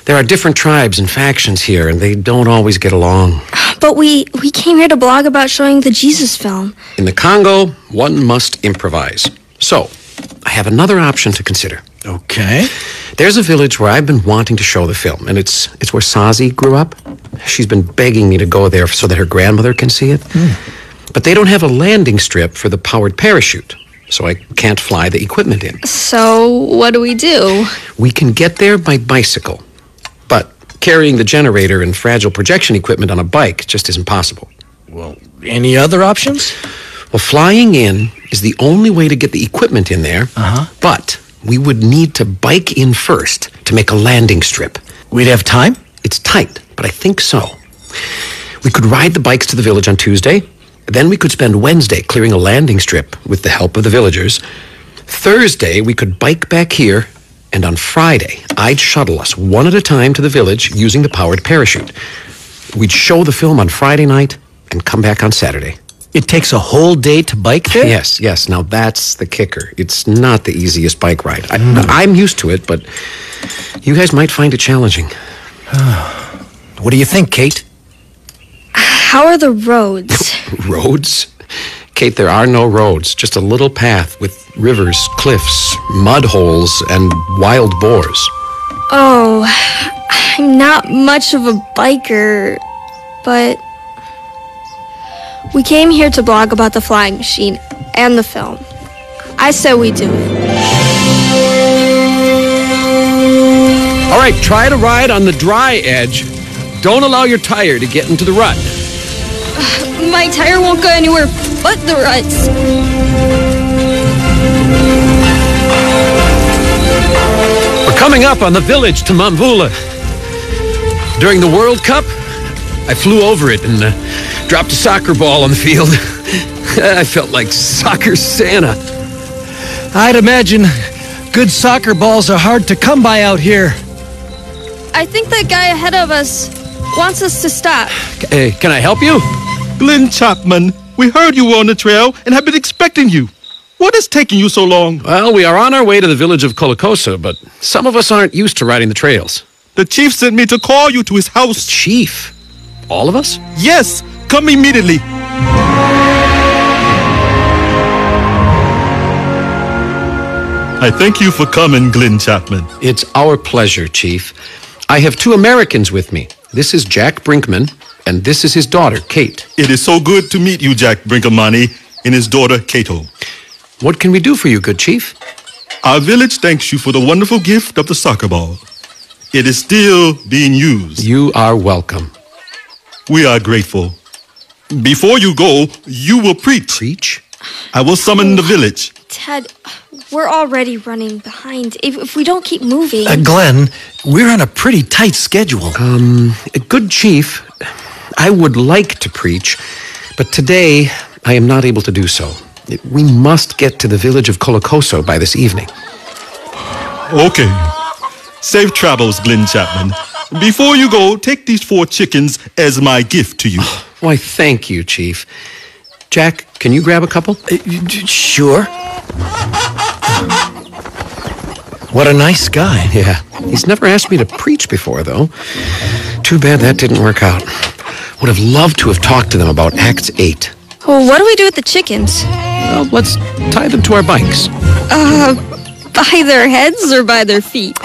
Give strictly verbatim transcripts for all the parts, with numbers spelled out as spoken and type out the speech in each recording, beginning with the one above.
There are different tribes and factions here, and they don't always get along. But we, we came here to blog about showing the Jesus film. In the Congo, one must improvise. So, I have another option to consider. Okay. There's a village where I've been wanting to show the film, and it's it's where Sazi grew up. She's been begging me to go there so that her grandmother can see it. Mm. But they don't have a landing strip for the powered parachute, so I can't fly the equipment in. So, what do we do? We can get there by bicycle, but carrying the generator and fragile projection equipment on a bike just isn't possible. Well, any other options? Well, flying in is the only way to get the equipment in there, uh-huh. but we would need to bike in first to make a landing strip. We'd have time? It's tight, but I think so. We could ride the bikes to the village on Tuesday. Then we could spend Wednesday clearing a landing strip with the help of the villagers. Thursday, we could bike back here. And on Friday, I'd shuttle us one at a time to the village using the powered parachute. We'd show the film on Friday night and come back on Saturday. It takes a whole day to bike there? Yes, yes. Now that's the kicker. It's not the easiest bike ride. I, mm. I'm used to it, but you guys might find it challenging. What do you think, Kate? How are the roads? Roads? Kate, there are no roads. Just a little path with rivers, cliffs, mud holes, and wild boars. Oh, I'm not much of a biker, but we came here to blog about the flying machine and the film. I said we do it. All right, try to ride on the dry edge. Don't allow your tire to get into the rut. Uh, my tire won't go anywhere but the ruts. We're coming up on the village to Mamvula. During the World Cup, I flew over it and uh, dropped a soccer ball on the field. I felt like soccer Santa. I'd imagine good soccer balls are hard to come by out here. I think that guy ahead of us wants us to stop. Hey, can I help you? Glenn Chapman, we heard you were on the trail and have been expecting you. What is taking you so long? Well, we are on our way to the village of Colacosa, but some of us aren't used to riding the trails. The chief sent me to call you to his house. The chief? All of us? Yes, come immediately. I thank you for coming, Glenn Chapman. It's our pleasure, Chief. I have two Americans with me. This is Jack Brinkman, and this is his daughter, Kate. It is so good to meet you, Jack Brinkamani, and his daughter, Cato. What can we do for you, good chief? Our village thanks you for the wonderful gift of the soccer ball. It is still being used. You are welcome. We are grateful. Before you go, you will preach. Preach? I will summon the village. Ted, we're already running behind. If, if we don't keep moving... Uh, Glenn, we're on a pretty tight schedule. Um, good chief, I would like to preach, but today I am not able to do so. We must get to the village of Colacoso by this evening. Okay. Safe travels, Glenn Chapman. Before you go, take these four chickens as my gift to you. Why, thank you, Chief. Jack, can you grab a couple? Uh, sure. What a nice guy. Yeah. He's never asked me to preach before, though. Too bad that didn't work out. Would have loved to have talked to them about Acts eight. Well, what do we do with the chickens? Well, let's tie them to our bikes. Uh, by their heads or by their feet?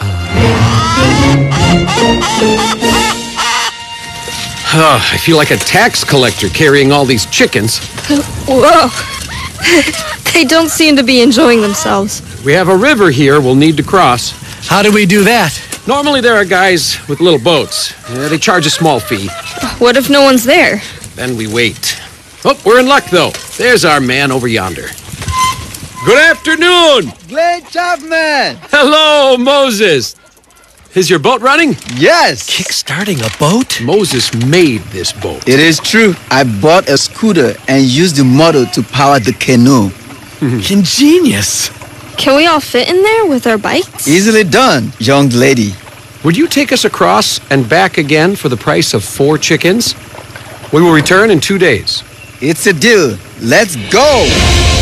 Oh, I feel like a tax collector carrying all these chickens. Whoa. They don't seem to be enjoying themselves. We have a river here we'll need to cross. How do we do that? Normally there are guys with little boats. Uh, they charge a small fee. What if no one's there? Then we wait. Oh, we're in luck, though. There's our man over yonder. Good afternoon! Glenn Chapman! Hello, Moses. Is your boat running? Yes! Kick-starting a boat? Moses made this boat. It is true. I bought a scooter and used the motor to power the canoe. Ingenious. Can we all fit in there with our bikes? Easily done, young lady. Would you take us across and back again for the price of four chickens? We will return in two days. It's a deal. Let's go!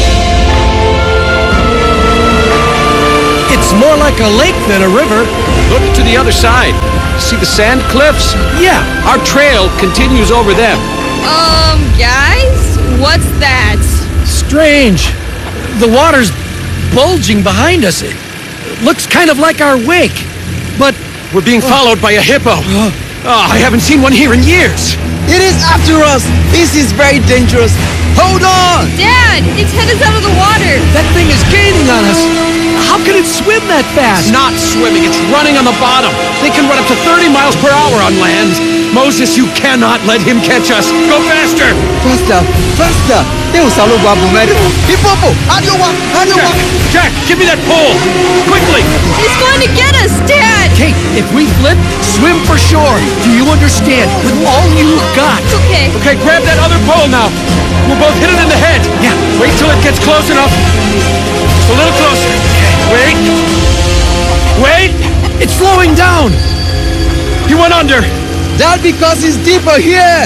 It's more like a lake than a river. Look to the other side. See the sand cliffs? Yeah, our trail continues over them. Um, guys? What's that? Strange. The water's bulging behind us. It looks kind of like our wake. But we're being followed by a hippo. Oh, I haven't seen one here in years. It is after us. This is very dangerous. Hold on! Dad, its head is out of the water. That thing is gaining on us. How can it swim that fast? It's not swimming, it's running on the bottom. They can run up to thirty miles per hour on land. Moses, you cannot let him catch us. Go faster! Faster, faster. They will salo babu meri. Hipopo, adowa, adowa. Jack, give me that pole! Quickly! It's going to get us, Dad. Kate, if we flip, swim for shore. Do you understand? With all you've got. Okay. Okay, grab that other pole now. We'll both hit it in the head. Yeah, wait till it gets close enough. Just a little closer. Wait. Wait! It's flowing down. He went under. That's because it's deeper here.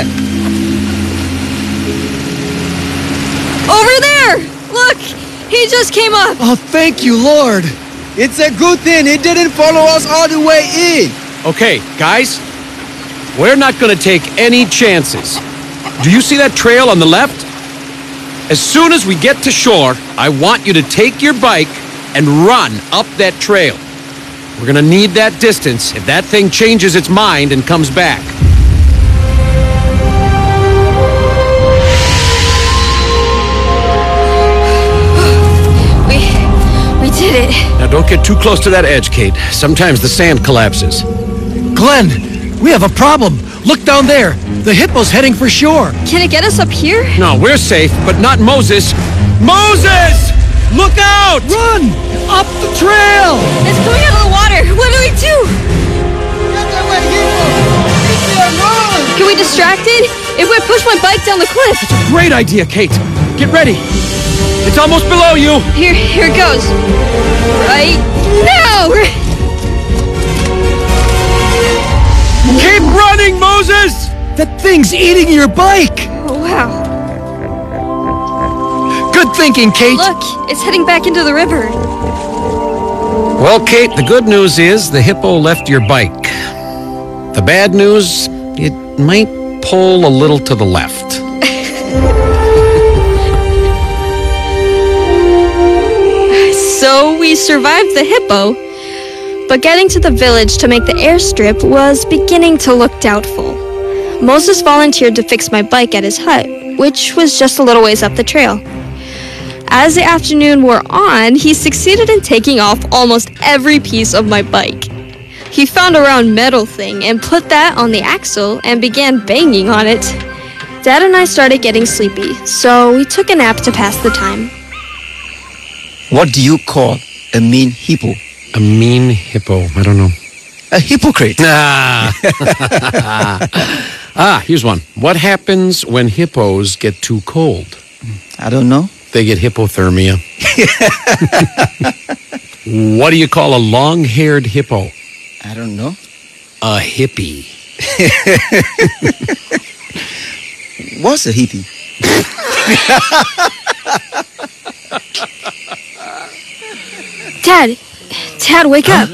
Over there. Look, he just came up. Oh, thank you, Lord. It's a good thing it didn't follow us all the way in. Okay, guys, we're not going to take any chances. Do you see that trail on the left? As soon as we get to shore, I want you to take your bike and run up that trail. We're going to need that distance if that thing changes its mind and comes back. We, we did it. Now don't get too close to that edge, Kate. Sometimes the sand collapses. Glenn, we have a problem. Look down there. The hippo's heading for shore. Can it get us up here? No, we're safe, but not Moses. Moses! Look out! Run! Up the trail! It's coming out of the water. What do we do? Get away, hippo. Leave me alone. Can we distract it? If we push my bike down the cliff. Great idea, Kate. Get ready. It's almost below you. Here, here it goes. Right now. Keep running, Moses! That thing's eating your bike! Oh, wow. Good thinking, Kate. Look, it's heading back into the river. Well, Kate, the good news is the hippo left your bike. The bad news, it might pull a little to the left. So we survived the hippo, but getting to the village to make the airstrip was beginning to look doubtful. Moses volunteered to fix my bike at his hut, which was just a little ways up the trail. As the afternoon wore on, he succeeded in taking off almost every piece of my bike. He found a round metal thing and put that on the axle and began banging on it. Dad and I started getting sleepy, so we took a nap to pass the time. What do you call a mean hippo? A mean hippo. I don't know. A hypocrite. Ah. ah, here's one. What happens when hippos get too cold? I don't know. They get hypothermia. What do you call a long-haired hippo? I don't know. A hippie. What's a hippie? Dad, Dad, wake up.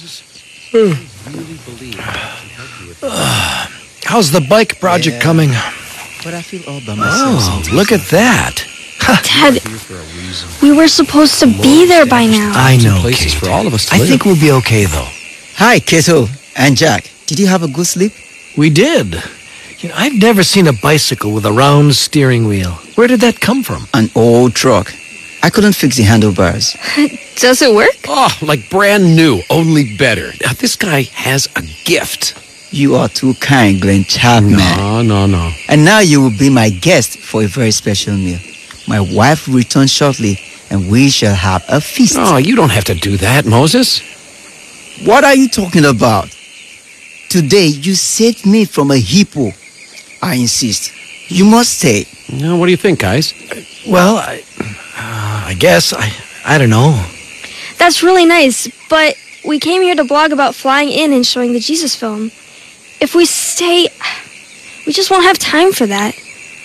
How's the bike project Yeah. coming? But I feel all by myself. Oh, look at that. Dad, we were supposed to be there by now. I know, Places Kate. for all of us to I live. think we'll be okay, though. Hi, Keto and Jack. Did you have a good sleep? We did. You know, I've never seen a bicycle with a round steering wheel. Where did that come from? An old truck. I couldn't fix the handlebars. Does it work? Oh, like brand new, only better. Now, this guy has a gift. You are too kind, Glenn Chapman. No, no, no. And now you will be my guest for a very special meal. My wife will return shortly, and we shall have a feast. Oh, you don't have to do that, Moses. What are you talking about? Today, you saved me from a hippo. I insist. You must stay. Now, what do you think, guys? Well, I, uh, I guess. I, I don't know. That's really nice, but we came here to blog about flying in and showing the Jesus film. If we stay, we just won't have time for that.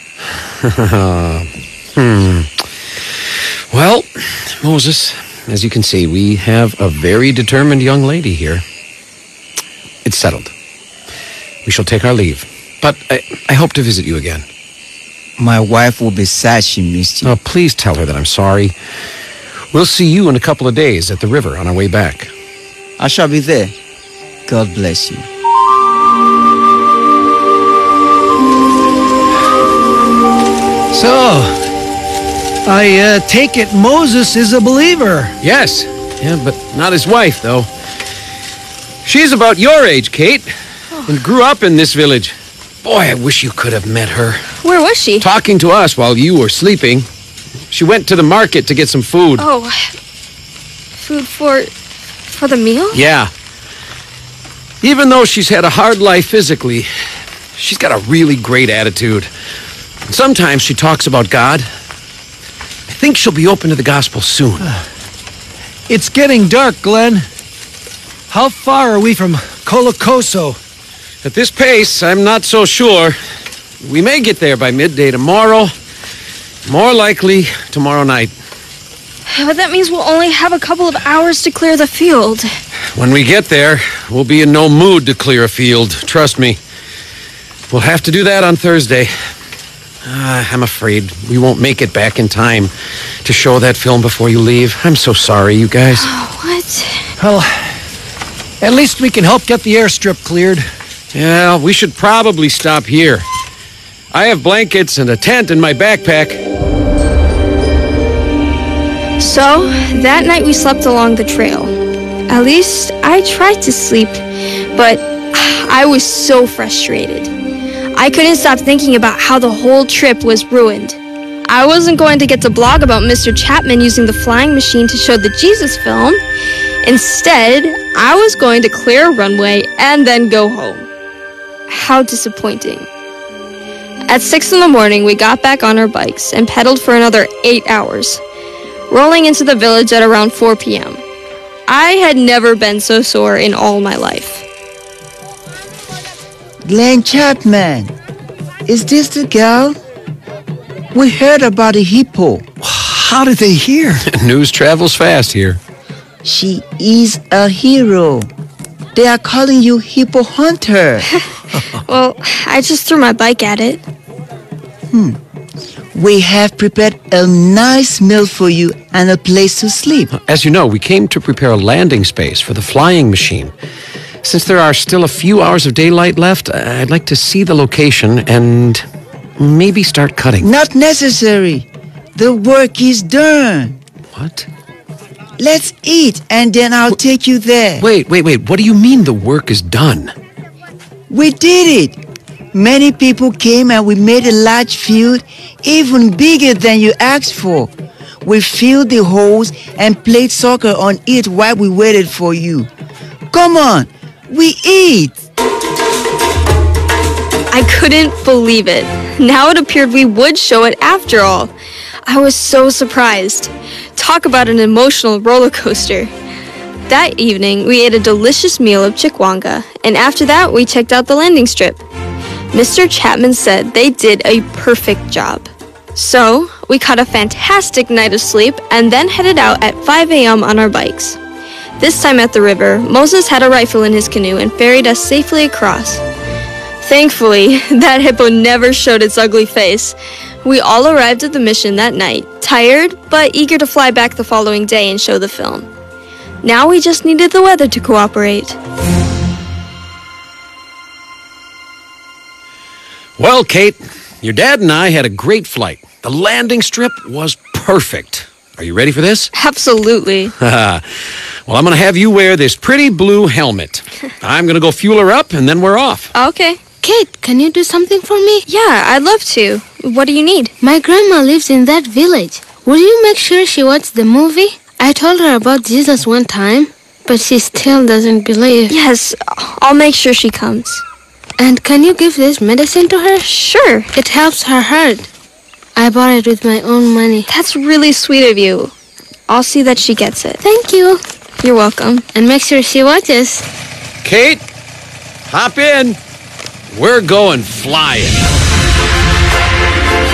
hmm. Well, Moses, as you can see, we have a very determined young lady here. it's settled. We shall take our leave. But I, I hope to visit you again. My wife will be sad she missed you. Oh, please tell her that I'm sorry. We'll see you in a couple of days at the river on our way back. I shall be there. God bless you. So, I uh, take it Moses is a believer. Yes. Yeah, but not his wife, though. She's about your age, Kate, and grew up in this village. Boy, I wish you could have met her. Where was she? Talking to us while you were sleeping. She went to the market to get some food. Oh, food for for the meal? Yeah. Even though she's had a hard life physically, she's got a really great attitude. And sometimes she talks about God. I think she'll be open to the gospel soon. It's getting dark, Glenn. How far are we from Colocoso? At this pace, I'm not so sure. We may get there by midday tomorrow. More likely, tomorrow night. But that means we'll only have a couple of hours to clear the field. When we get there, we'll be in no mood to clear a field. Trust me. We'll have to do that on Thursday. Uh, I'm afraid we won't make it back in time to show that film before you leave. I'm so sorry, you guys. Oh, what? Well, at least we can help get the airstrip cleared. Yeah, we should probably stop here. I have blankets and a tent in my backpack. So, that night we slept along the trail. At least, I tried to sleep, but I was so frustrated. I couldn't stop thinking about how the whole trip was ruined. I wasn't going to get to blog about Mister Chapman using the flying machine to show the Jesus film. Instead, I was going to clear a runway and then go home. How disappointing. At six in the morning, we got back on our bikes and pedaled for another eight hours, rolling into the village at around four p.m. I had never been so sore in all my life. Glenn Chapman, is this the girl? We heard about the hippo. How did they hear? News travels fast here. She is a hero. They are calling you Hippo Hunter. Well, I just threw my bike at it. Hmm. We have prepared a nice meal for you and a place to sleep. As you know, we came to prepare a landing space for the flying machine. Since there are still a few hours of daylight left, I'd like to see the location and maybe start cutting. Not necessary. The work is done. What? Let's eat and then I'll take you there. Wait, wait, wait. What do you mean the work is done? We did it. Many people came and we made a large field, even bigger than you asked for. We filled the holes and played soccer on it while we waited for you. Come on, we eat. I couldn't believe it. Now it appeared we would show it after all. I was so surprised. Talk about an emotional roller coaster. That evening, we ate a delicious meal of chikwanga, and after that, we checked out the landing strip. Mister Chapman said they did a perfect job. So, we caught a fantastic night of sleep and then headed out at five a.m. on our bikes. This time at the river, Moses had a rifle in his canoe and ferried us safely across. Thankfully, that hippo never showed its ugly face. We all arrived at the mission that night, tired but eager to fly back the following day and show the film. Now we just needed the weather to cooperate. Well, Kate, your dad and I had a great flight. The landing strip was perfect. Are you ready for this? Absolutely. Well, I'm going to have you wear this pretty blue helmet. I'm going to go fuel her up, and then we're off. Okay. Kate, can you do something for me? Yeah, I'd love to. What do you need? My grandma lives in that village. Will you make sure she watches the movie? I told her about Jesus one time, but she still doesn't believe. Yes, I'll make sure she comes. And can you give this medicine to her? Sure. It helps her heart. I bought it with my own money. That's really sweet of you. I'll see that she gets it. Thank you. You're welcome. And make sure she watches. Kate, hop in. We're going flying.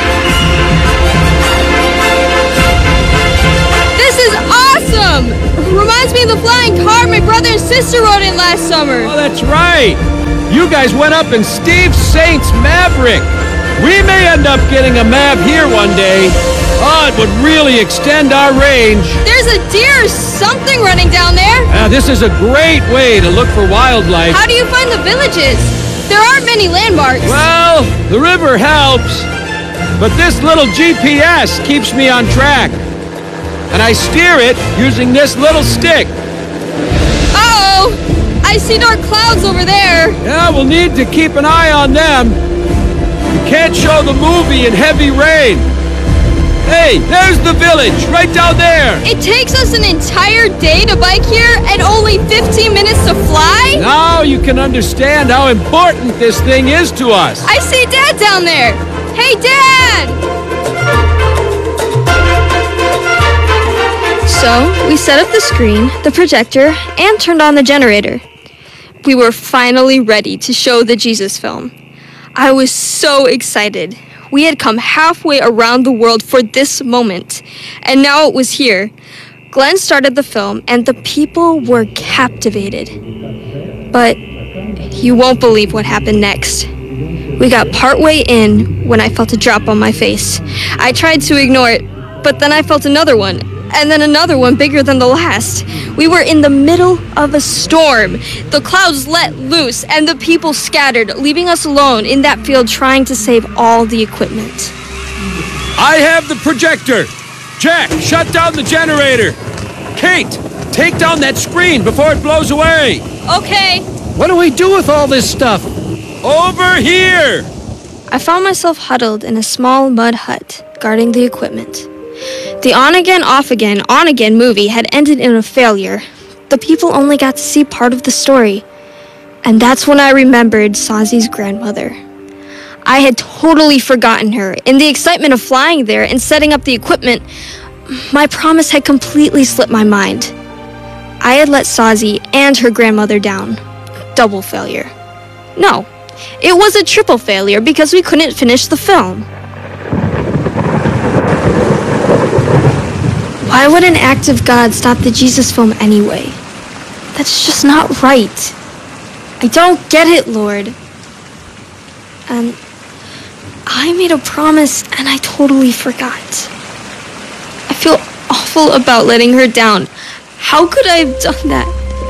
This is awesome! Reminds me of the flying car my brother and sister rode in last summer. Oh, that's right. You guys went up in Steve Saint's Maverick. We may end up getting a Mav here one day. Oh, it would really extend our range. There's a deer or something running down there. Uh, this is a great way to look for wildlife. How do you find the villages? There aren't many landmarks. Well, the river helps, but this little G P S keeps me on track. And I steer it using this little stick. Uh-oh! I see dark clouds over there. Yeah, we'll need to keep an eye on them. You can't show the movie in heavy rain. Hey, there's the village, right down there. It takes us an entire day to bike here and only fifteen minutes to fly? Now you can understand how important this thing is to us. I see Dad down there. Hey, Dad! So, we set up the screen, the projector, and turned on the generator. We were finally ready to show the Jesus film. I was so excited. We had come halfway around the world for this moment, and now it was here. Glenn started the film, and the people were captivated. But you won't believe what happened next. We got partway in when I felt a drop on my face. I tried to ignore it, but then I felt another one, and then another one bigger than the last. We were in the middle of a storm. The clouds let loose, and the people scattered, leaving us alone in that field trying to save all the equipment. I have the projector. Jack, shut down the generator. Kate, take down that screen before it blows away. Okay. What do we do with all this stuff? Over here! I found myself huddled in a small mud hut, guarding the equipment. The on-again, off-again, on-again movie had ended in a failure. The people only got to see part of the story. And that's when I remembered Sazi's grandmother. I had totally forgotten her. In the excitement of flying there and setting up the equipment, my promise had completely slipped my mind. I had let Sazi and her grandmother down. Double failure. No, it was a triple failure because we couldn't finish the film. Why would an act of God stop the Jesus film anyway? That's just not right. I don't get it, Lord. And I made a promise and I totally forgot. I feel awful about letting her down. How could I have done that?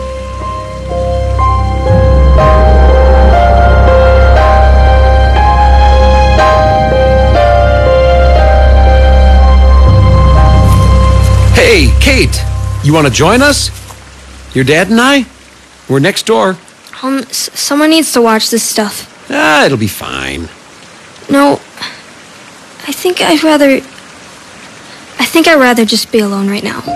Hey, Kate, you want to join us? Your dad and I? We're next door. Um, s- someone needs to watch this stuff. Ah, it'll be fine. No, I think I'd rather... I think I'd rather just be alone right now.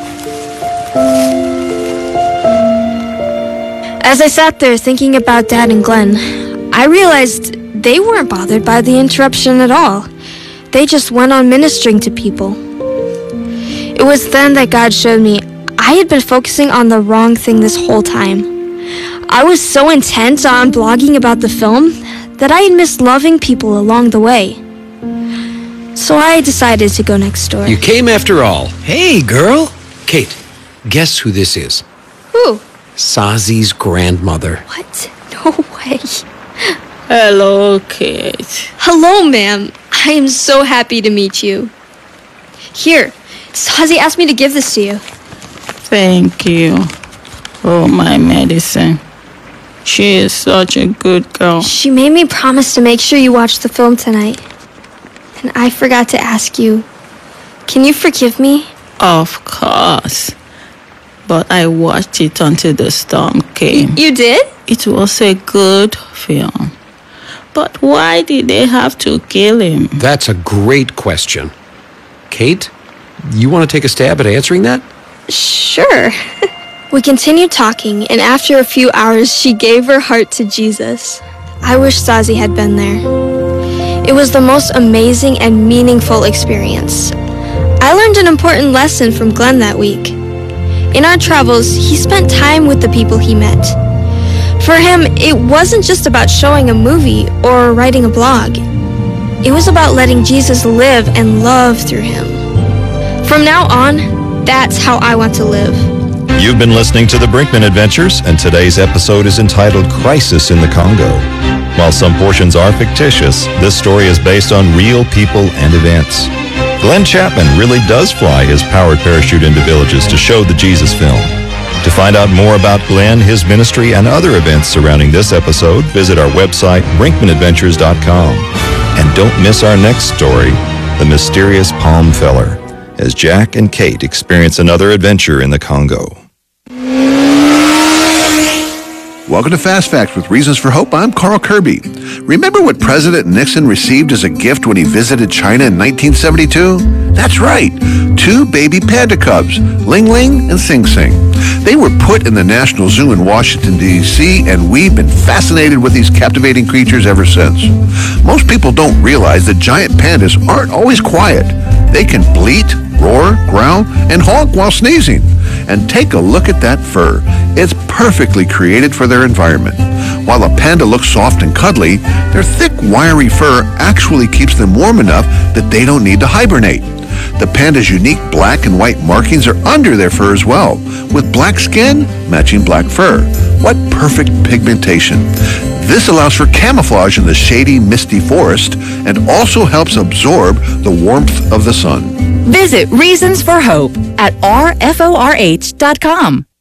As I sat there thinking about Dad and Glenn, I realized they weren't bothered by the interruption at all. They just went on ministering to people. It was then that God showed me I had been focusing on the wrong thing this whole time. I was so intent on blogging about the film that I had missed loving people along the way. So I decided to go next door. You came after all. Hey, girl. Kate, guess who this is? Who? Sazi's grandmother. What? No way. Hello, Kate. Hello, ma'am. I am so happy to meet you. Here, Sazi asked me to give this to you. Thank you. Oh, my medicine. She is such a good girl. She made me promise to make sure you watch the film tonight. And I forgot to ask you. Can you forgive me? Of course. But I watched it until the storm came. You did? It was a good film. But why did they have to kill him? That's a great question. Kate, you want to take a stab at answering that? Sure. We continued talking, and after a few hours, she gave her heart to Jesus. I wish Sazi had been there. It was the most amazing and meaningful experience. I learned an important lesson from Glenn that week. In our travels, he spent time with the people he met. For him, it wasn't just about showing a movie or writing a blog. It was about letting Jesus live and love through him. From now on, that's how I want to live. You've been listening to the Brinkman Adventures, and today's episode is entitled Crisis in the Congo. While some portions are fictitious, this story is based on real people and events. Glenn Chapman really does fly his powered parachute into villages to show the Jesus film. To find out more about Glenn, his ministry, and other events surrounding this episode, visit our website, brinkman adventures dot com. And don't miss our next story, The Mysterious Palm Feller, as Jack and Kate experience another adventure in the Congo. Welcome to Fast Facts with Reasons for Hope. I'm Carl Kirby. Remember what President Nixon received as a gift when he visited China in nineteen seventy-two? That's right, two baby panda cubs, Ling Ling and Sing Sing. They were put in the National Zoo in Washington, D C, and we've been fascinated with these captivating creatures ever since. Most people don't realize that giant pandas aren't always quiet. They can bleat, roar, growl, and honk while sneezing. And take a look at that fur. It's perfectly created for their environment. While a panda looks soft and cuddly, their thick, wiry fur actually keeps them warm enough that they don't need to hibernate. The panda's unique black and white markings are under their fur as well, with black skin matching black fur. What perfect pigmentation. This allows for camouflage in the shady, misty forest and also helps absorb the warmth of the sun. Visit Reasons for Hope at r f o r h dot com.